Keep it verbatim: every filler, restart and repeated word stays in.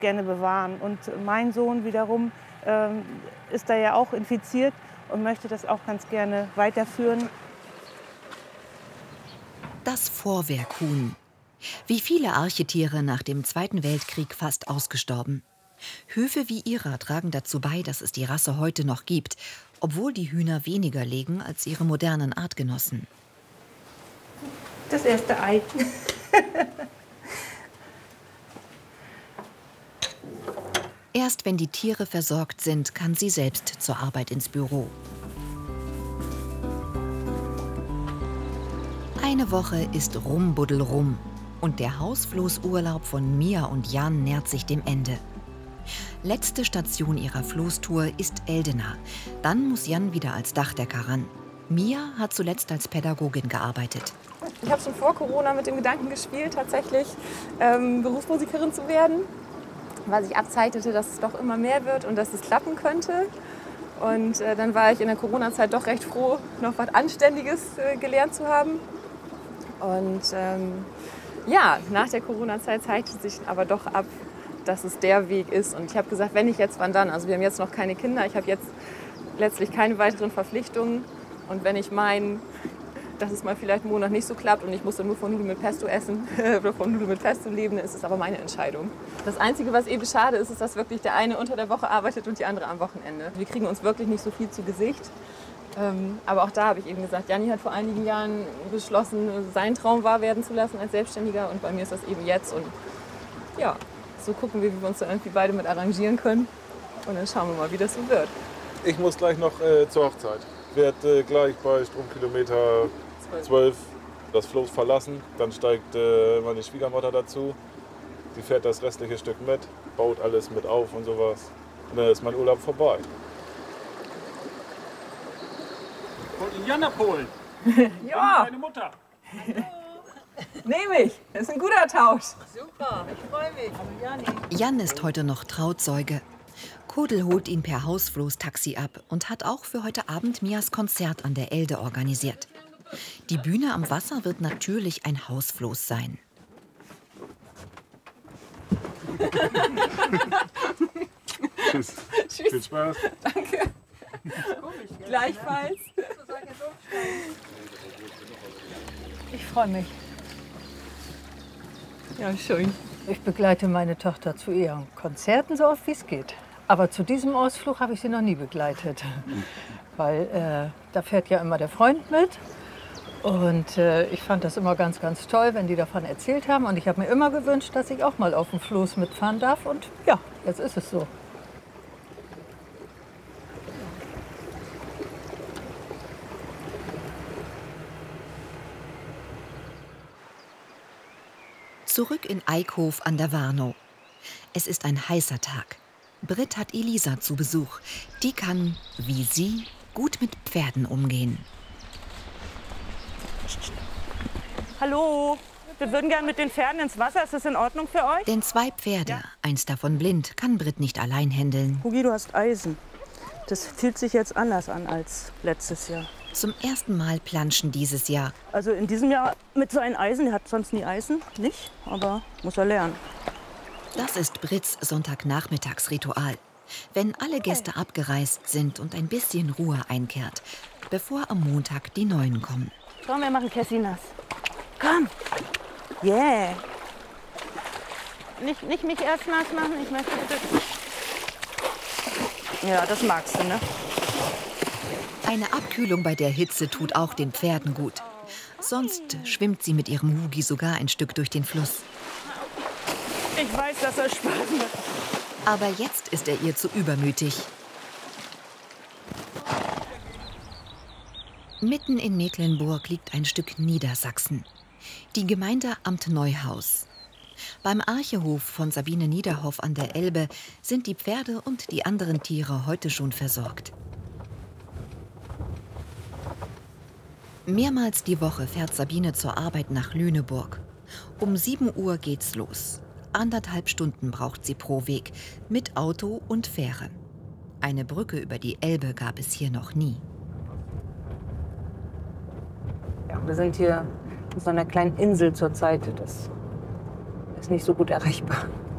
gerne bewahren. Und mein Sohn wiederum ähm, ist da ja auch infiziert und möchte das auch ganz gerne weiterführen. Das Vorwerkhuhn. Wie viele Archetiere nach dem Zweiten Weltkrieg fast ausgestorben. Höfe wie ihrer tragen dazu bei, dass es die Rasse heute noch gibt, obwohl die Hühner weniger legen als ihre modernen Artgenossen. Das erste Ei. Erst wenn die Tiere versorgt sind, kann sie selbst zur Arbeit ins Büro. Eine Woche ist rumbuddelrum und der Hausfloßurlaub von Mia und Jan nähert sich dem Ende. Letzte Station ihrer Floßtour ist Eldena. Dann muss Jan wieder als Dachdecker ran. Mia hat zuletzt als Pädagogin gearbeitet. Ich habe schon vor Corona mit dem Gedanken gespielt, tatsächlich ähm, Berufsmusikerin zu werden, weil sich abzeichnete, dass es doch immer mehr wird und dass es klappen könnte. Und äh, dann war ich in der Corona-Zeit doch recht froh, noch was Anständiges äh, gelernt zu haben. Und ähm, ja, nach der Corona-Zeit zeichnete sich aber doch ab, dass es der Weg ist. Und ich habe gesagt, wenn nicht jetzt, wann dann? Also wir haben jetzt noch keine Kinder, ich habe jetzt letztlich keine weiteren Verpflichtungen. Und wenn ich meine, dass es mal vielleicht einen Monat nicht so klappt und ich muss dann nur von Nudeln mit Pesto essen oder von Nudeln mit Pesto leben, dann ist es aber meine Entscheidung. Das Einzige, was eben schade ist, ist, dass wirklich der eine unter der Woche arbeitet und die andere am Wochenende. Wir kriegen uns wirklich nicht so viel zu Gesicht. Ähm, aber auch da habe ich eben gesagt, Janni hat vor einigen Jahren beschlossen, sein Traum wahr werden zu lassen als Selbstständiger. Und bei mir ist das eben jetzt. Und ja, so gucken wir, wie wir uns da irgendwie beide mit arrangieren können. Und dann schauen wir mal, wie das so wird. Ich muss gleich noch äh, zur Hochzeit. Ich werde äh, gleich bei Stromkilometer zwölf das Floß verlassen. Dann steigt äh, meine Schwiegermutter dazu. Sie fährt das restliche Stück mit, baut alles mit auf und sowas. Und dann ist mein Urlaub vorbei. Von Jan abholen. Ja, Meine Mutter. nehme ich. Das ist ein guter Tausch. Super, ich freue mich. Hallo Jani. Jan ist heute noch Trauzeuge. Kudel holt ihn per Hausfloß-Taxi ab und hat auch für heute Abend Mias Konzert an der Elde organisiert. Die Bühne am Wasser wird natürlich ein Hausfloß sein. Tschüss. Tschüss. Viel Spaß. Danke. Gleichfalls. Ich freue mich. Ja, schön. Ich begleite meine Tochter zu ihren Konzerten so oft wie es geht. Aber zu diesem Ausflug habe ich sie noch nie begleitet. Weil äh, da fährt ja immer der Freund mit. Und äh, ich fand das immer ganz, ganz toll, wenn die davon erzählt haben. Und ich habe mir immer gewünscht, dass ich auch mal auf dem Floß mitfahren darf. Und ja, jetzt ist es so. Zurück in Eickhof an der Warnow. Es ist ein heißer Tag. Britt hat Elisa zu Besuch. Die kann, wie sie, gut mit Pferden umgehen. Hallo, wir würden gerne mit den Pferden ins Wasser. Ist das in Ordnung für euch? Denn zwei Pferde, Ja. eins davon blind, kann Britt nicht allein händeln. Hugi, du hast Eisen. Das fühlt sich jetzt anders an als letztes Jahr. Zum ersten Mal planschen dieses Jahr. Also in diesem Jahr mit seinen Eisen, der hat sonst nie Eisen, nicht, aber muss er lernen. Das ist Britts Sonntagnachmittagsritual. Wenn alle Gäste abgereist sind und ein bisschen Ruhe einkehrt, bevor am Montag die Neuen kommen. Komm, wir machen Cassie nass. Komm. Yeah. Nicht, nicht mich erst nass machen, ich möchte bitte. Ja, das magst du, ne? Eine Abkühlung bei der Hitze tut auch den Pferden gut. Sonst schwimmt sie mit ihrem Hugi sogar ein Stück durch den Fluss. Ich weiß, dass er Spaß macht. Aber jetzt ist er ihr zu übermütig. Mitten in Mecklenburg liegt ein Stück Niedersachsen. Die Gemeinde Amt Neuhaus. Beim Archehof von Sabine Niederhoff an der Elbe sind die Pferde und die anderen Tiere heute schon versorgt. Mehrmals die Woche fährt Sabine zur Arbeit nach Lüneburg. Um sieben Uhr geht's los. Anderthalb Stunden braucht sie pro Weg, mit Auto und Fähre. Eine Brücke über die Elbe gab es hier noch nie. Ja, wir sind hier auf so einer kleinen Insel zurzeit. Das ist nicht so gut erreichbar.